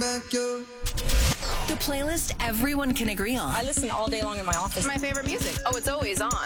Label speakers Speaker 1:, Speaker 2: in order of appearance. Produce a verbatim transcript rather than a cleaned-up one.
Speaker 1: The playlist everyone can agree on.
Speaker 2: I listen all day long in my office.
Speaker 3: My favorite music.
Speaker 4: Oh, it's always on.